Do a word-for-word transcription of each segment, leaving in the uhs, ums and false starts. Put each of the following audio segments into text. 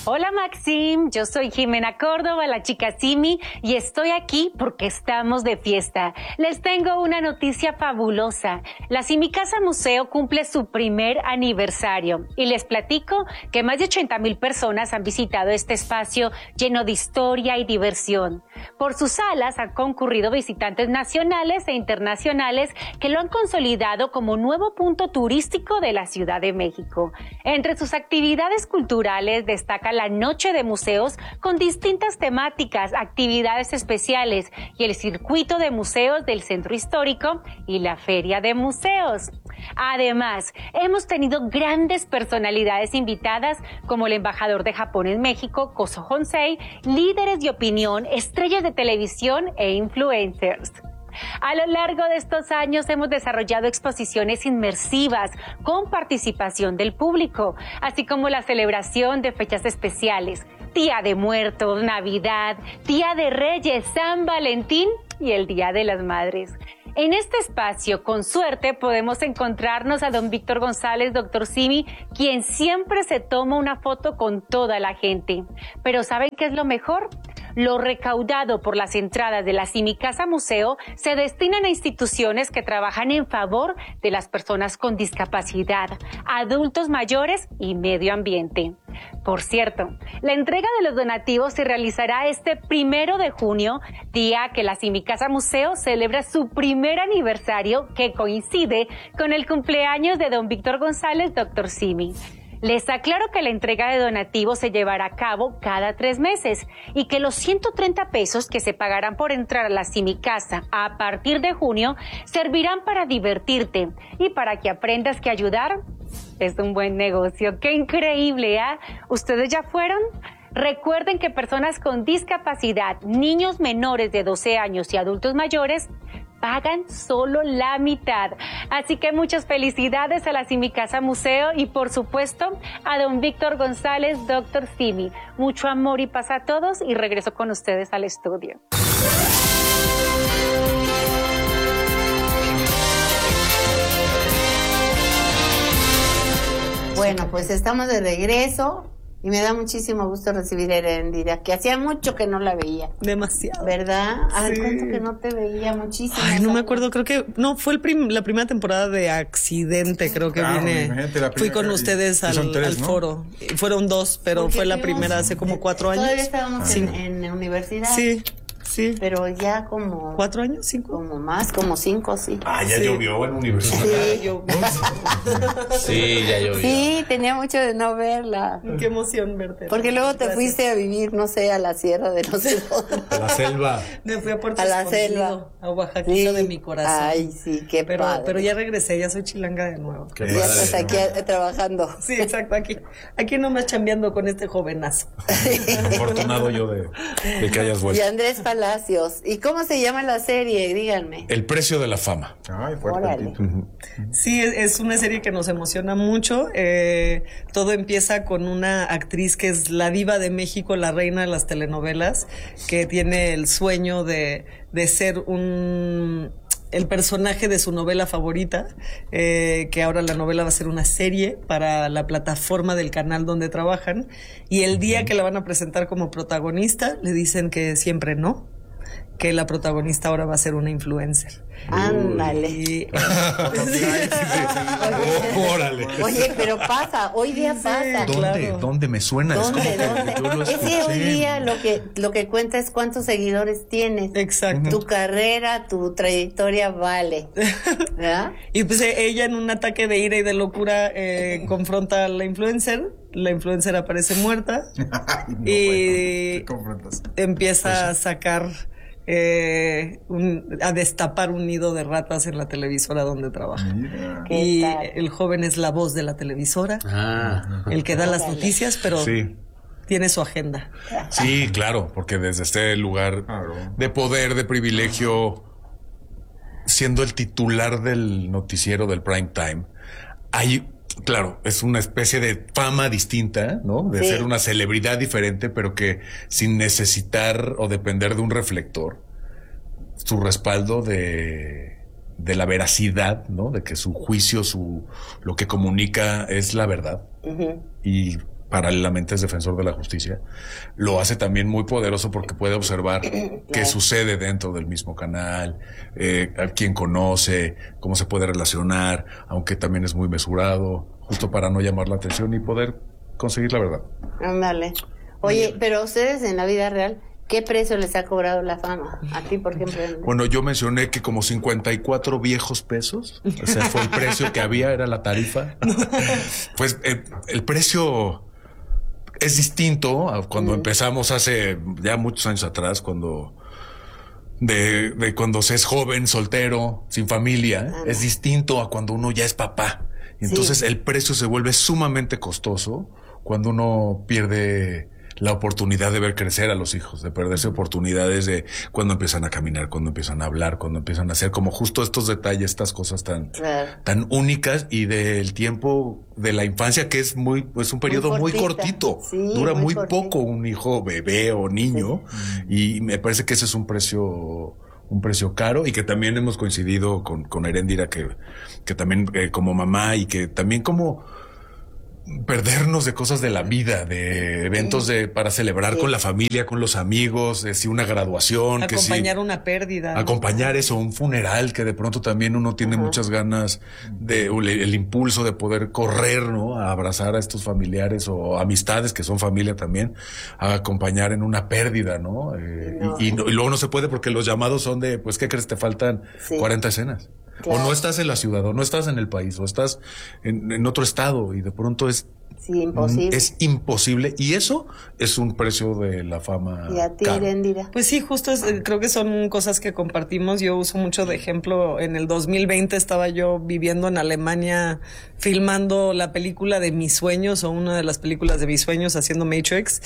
Hola Maxim, yo soy Jimena Córdoba, la chica Simi, y estoy aquí porque estamos de fiesta. Les tengo una noticia fabulosa. La Simi Casa Museo cumple su primer aniversario y les platico que más de ochenta mil personas han visitado este espacio lleno de historia y diversión. Por sus salas han concurrido visitantes nacionales e internacionales que lo han consolidado como nuevo punto turístico de la Ciudad de México. Entre sus actividades culturales destaca la Noche de Museos con distintas temáticas, actividades especiales y el circuito de museos del Centro Histórico y la Feria de Museos. Además, hemos tenido grandes personalidades invitadas como el embajador de Japón en México, Kozo Honsei, líderes de opinión, estrellas de televisión e influencers. A lo largo de estos años hemos desarrollado exposiciones inmersivas con participación del público, así como la celebración de fechas especiales, Día de Muertos, Navidad, Día de Reyes, San Valentín y el Día de las Madres. En este espacio, con suerte, podemos encontrarnos a don Víctor González, doctor Simi, quien siempre se toma una foto con toda la gente. Pero ¿saben qué es lo mejor? Lo recaudado por las entradas de la Simi Casa Museo se destinan a instituciones que trabajan en favor de las personas con discapacidad, adultos mayores y medio ambiente. Por cierto, la entrega de los donativos se realizará este primero de junio, día que la Simi Casa Museo celebra su primer aniversario, que coincide con el cumpleaños de don Víctor González, doctor Simi. Les aclaro que la entrega de donativos se llevará a cabo cada tres meses y que los ciento treinta pesos que se pagarán por entrar a la Simi Casa a partir de junio servirán para divertirte y para que aprendas que ayudar es un buen negocio. ¡Qué increíble! ¿eh? ¿Ustedes ya fueron? Recuerden que personas con discapacidad, niños menores de doce años y adultos mayores pagan solo la mitad. Así que muchas felicidades a la Simi Casa Museo y por supuesto a don Víctor González, doctor Simi. Mucho amor y paz a todos y regreso con ustedes al estudio. Bueno, pues estamos de regreso. Y me da muchísimo gusto recibir a Erendira, que hacía mucho que no la veía. Demasiado. ¿Verdad? ¿Hace sí. cuánto que no te veía? Muchísimo. Ay, no me acuerdo, creo que... No, fue el prim, la primera temporada de Accidente, sí, creo que claro, vine. Fui con ustedes al, tres, al ¿no? foro. Fueron dos, pero Porque fue la primera hace como cuatro años. Todavía estábamos sí. en, en la universidad. Sí. Sí. Pero ya como... ¿Cuatro años? ¿Cinco? Como más, como cinco, sí. Ah, ya sí. llovió en la universidad. Sí, llovió. Sí, ya llovió. Sí, tenía mucho de no verla. Qué emoción verte. Porque luego te Gracias. fuiste a vivir, no sé, a la sierra de no sé dónde. A la selva. Me fui a Puerto A la Escondido, selva. A Oaxaquito sí. de mi corazón. Ay, sí, qué pero, padre. Pero ya regresé, ya soy chilanga de nuevo. Qué ya padre, estás aquí ¿no? trabajando. Sí, exacto, aquí. Aquí nomás chambeando con este jovenazo. Afortunado yo de, de que hayas vuelto. Y Andrés Palacios. ¿Y cómo se llama la serie? Díganme. El precio de la fama. Ay, fuerte. Sí, es una serie que nos emociona mucho. Eh, todo empieza con una actriz que es la diva de México, la reina de las telenovelas, que tiene el sueño de, de ser un... el personaje de su novela favorita, eh, que ahora la novela va a ser una serie para la plataforma del canal donde trabajan, y el día que la van a presentar como protagonista, le dicen que siempre no, que la protagonista ahora va a ser una influencer. Ándale. Y... Órale. Oye, pero pasa, hoy día pasa. ¿Dónde? Claro. ¿Dónde me suena? ¿Dónde? Es como ¿Dónde? que yo lo Ese hoy día lo que lo que cuenta es cuántos seguidores tienes. Exacto. Tu carrera, tu trayectoria vale. ¿Verdad? Y pues ella en un ataque de ira y de locura eh, confronta a la influencer. La influencer aparece muerta. Ay, no, y bueno, empieza pues, a sacar eh, un, a destapar un nido de ratas en la televisora donde trabaja. Mira. Y tal? el joven es la voz de la televisora, ah. el que da las noticias, pero sí. tiene su agenda. Sí, claro, porque desde este lugar de poder, de privilegio, siendo el titular del noticiero del prime time, hay... Claro, es una especie de fama distinta, ¿no? De sí. ser una celebridad diferente, pero que sin necesitar o depender de un reflector, su respaldo de, de la veracidad, ¿no? De que su juicio, su lo que comunica es la verdad. Uh-huh. Y paralelamente es defensor de la justicia, lo hace también muy poderoso porque puede observar claro. qué sucede dentro del mismo canal, eh, a quién conoce, cómo se puede relacionar, aunque también es muy mesurado, justo para no llamar la atención y poder conseguir la verdad. Ándale. Oye, pero ustedes en la vida real, ¿qué precio les ha cobrado la fama? A ti, por ejemplo. Bueno, yo mencioné que como cincuenta y cuatro viejos pesos, o sea, fue el precio que había, era la tarifa. Pues eh, el precio es distinto a cuando mm. empezamos hace ya muchos años atrás, cuando de, de cuando se es joven, soltero, sin familia, ah, es no. distinto a cuando uno ya es papá. Entonces sí. el precio se vuelve sumamente costoso cuando uno pierde la oportunidad de ver crecer a los hijos, de perderse oportunidades de cuando empiezan a caminar, cuando empiezan a hablar, cuando empiezan a hacer como justo estos detalles, estas cosas tan, claro. tan únicas y del tiempo de la infancia que es muy, pues un periodo muy, muy cortito, sí, dura muy, muy poco un hijo bebé o niño sí. y me parece que ese es un precio, un precio caro y que también hemos coincidido con, con Eréndira que, que también eh, como mamá y que también como perdernos de cosas de la vida, de eventos de para celebrar sí. con la familia, con los amigos, de si una graduación, acompañar que si, una pérdida, acompañar eso, un funeral que de pronto también uno tiene uh-huh. muchas ganas de el, el impulso de poder correr, ¿no? A abrazar a estos familiares o amistades que son familia también, a acompañar en una pérdida, ¿no? Eh, no. Y, y, y luego no se puede porque los llamados son de, pues, ¿qué crees? Te faltan sí. cuarenta escenas. Claro. O no estás en la ciudad, o no estás en el país, o estás en, en otro estado y de pronto es sí, imposible. Es imposible y eso es un precio de la fama. Y a ti, Eréndira. Pues sí, justo es, creo que son cosas que compartimos. Yo uso mucho de ejemplo. En el dos mil veinte estaba yo viviendo en Alemania filmando la película de mis sueños o una de las películas de mis sueños haciendo Matrix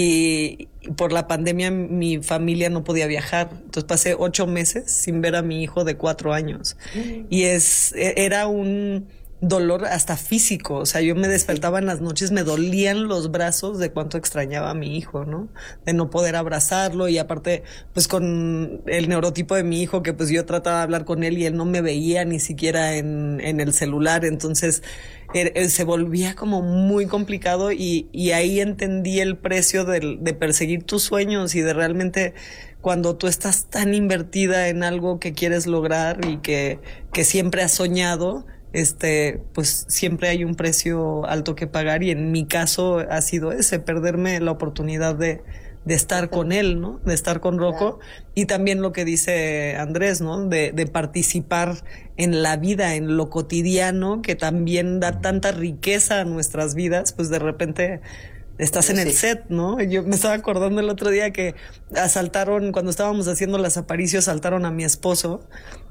y por la pandemia mi familia no podía viajar. Entonces pasé ocho meses sin ver a mi hijo de cuatro años mm. y es era un dolor hasta físico, o sea, yo me despertaba en las noches, me dolían los brazos de cuánto extrañaba a mi hijo, ¿no? De no poder abrazarlo y aparte, pues con el neurotipo de mi hijo que pues yo trataba de hablar con él y él no me veía ni siquiera en, en el celular, entonces él, él se volvía como muy complicado y, y ahí entendí el precio de, de perseguir tus sueños y de realmente cuando tú estás tan invertida en algo que quieres lograr y que, que siempre has soñado, este, pues siempre hay un precio alto que pagar y en mi caso ha sido ese, perderme la oportunidad de, de estar con él, ¿no? De estar con Rocco y también lo que dice Andrés, ¿no? De, de participar en la vida, en lo cotidiano que también da tanta riqueza a nuestras vidas, pues de repente estás en el set, ¿no? Yo me estaba acordando el otro día que asaltaron, cuando estábamos haciendo las aparicios, asaltaron a mi esposo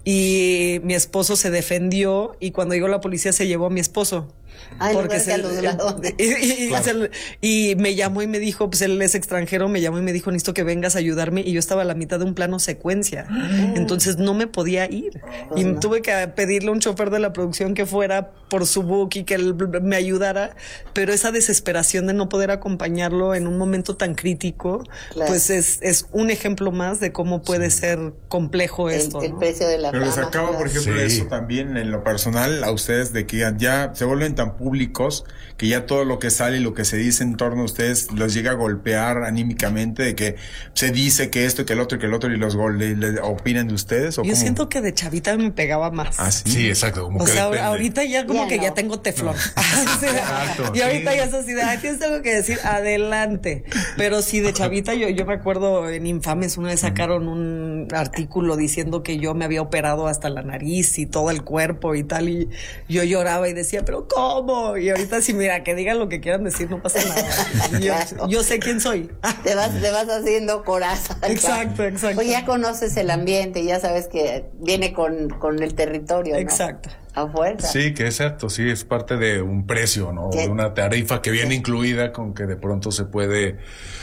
y mi esposo se defendió y cuando llegó la policía se llevó a mi esposo. Ay, porque se, los y, y, claro. se, y me llamó y me dijo, pues él es extranjero, me llamó y me dijo, necesito que vengas a ayudarme y yo estaba a la mitad de un plano secuencia, mm. entonces no me podía ir oh, y no. tuve que pedirle a un chofer de la producción que fuera por su book y que él me ayudara, pero esa desesperación de no poder acompañarlo en un momento tan crítico, claro. pues es, es un ejemplo más de cómo puede sí. ser complejo el, esto, el ¿no? precio de la pero fama, les acaba, claro. por ejemplo, sí. eso también en lo personal a ustedes de que ya se vuelven tan públicos que ya todo lo que sale y lo que se dice en torno a ustedes los llega a golpear anímicamente, de que se dice que esto y que el otro y que el otro y los gol le, le opinan de ustedes. ¿O yo cómo? Siento que de chavita me pegaba más. Ah, sí, sí exacto. Como o que sea, depende. Ahorita ya como ya que no. ya tengo teflón. No. o sea, exacto, y ahorita sí. ya es así de, ay, tienes algo que decir, adelante. Pero sí, de chavita yo, yo recuerdo en Infames una vez sacaron un artículo diciendo que yo me había operado hasta la nariz y todo el cuerpo y tal, y yo lloraba y decía, pero ¿cómo? Y ahorita sí, mira, que digan lo que quieran decir, no pasa nada. Yo, claro. yo sé quién soy. Te vas, te vas haciendo coraza. Exacto, claro. exacto. Pues ya conoces el ambiente, ya sabes que viene con, con el territorio, ¿no? Exacto. A fuerza. Sí, que es cierto, sí, es parte de un precio, ¿no? De una tarifa que viene incluida con que de pronto se puede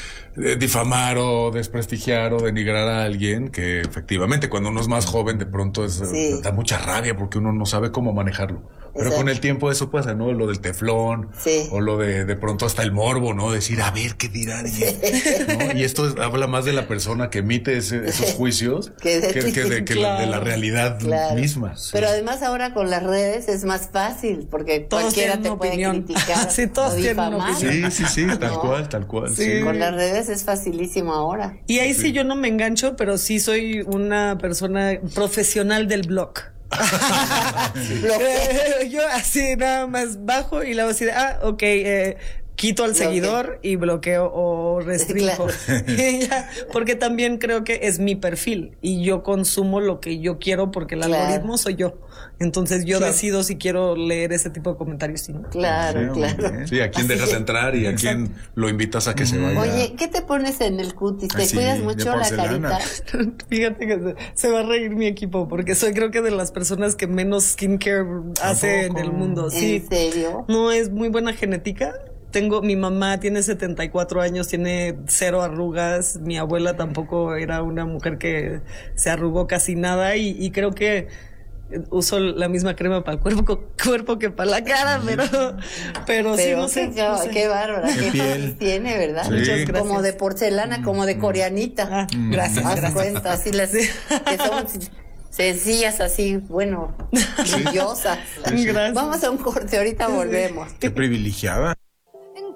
difamar o desprestigiar o denigrar a alguien que efectivamente cuando uno es más joven de pronto es, sí. da mucha rabia porque uno no sabe cómo manejarlo. Pero con el tiempo eso pasa, ¿no? Lo del teflón. Sí. O lo de de pronto hasta el morbo, ¿no? Decir, a ver, ¿qué dirán? Sí. ¿No? Y esto es, habla más de la persona que emite ese, esos juicios que de, que, que de, que claro. de la realidad claro. misma. Sí. Pero además ahora con las redes es más fácil, porque todos cualquiera te opinión. puede criticar. Sí, todos tienen una opinión. Sí, sí, sí, tal ¿no? cual, tal cual. Sí. Sí. Con las redes es facilísimo ahora. Y ahí sí. sí yo no me engancho, pero sí soy una persona profesional del blog. Yo así nada más bajo y luego así de, ah, ok, eh, quito al seguidor y bloqueo o restringo. Claro. Ya, porque también creo que es mi perfil y yo consumo lo que yo quiero porque el claro. algoritmo soy yo. Entonces yo claro. decido si quiero leer ese tipo de comentarios. ¿Sí? Claro, sí, claro. Sí, a quién Así dejas es. entrar y a Exacto. quién lo invitas a que se vaya. Oye, ¿qué te pones en el cutis? ¿Te Así, cuidas mucho la carita? Fíjate que se, se va a reír mi equipo porque soy creo que de las personas que menos skincare hace en el mundo. ¿En sí. serio? No es muy buena genética. Tengo, mi mamá tiene setenta y cuatro años, tiene cero arrugas, mi abuela tampoco era una mujer que se arrugó casi nada y, y creo que uso la misma crema para el cuerpo, cuerpo que para la cara, pero, pero, pero sí, no sé. Qué, no sé. qué bárbara, qué, qué piel tiene, ¿verdad? Sí. Muchas gracias. Como de porcelana, como de coreanita. Ah, gracias, Haz gracias. cuenta, así las que son sencillas así, bueno, brillosas. Sí, sí. Vamos a un corte, ahorita volvemos. Qué privilegiada.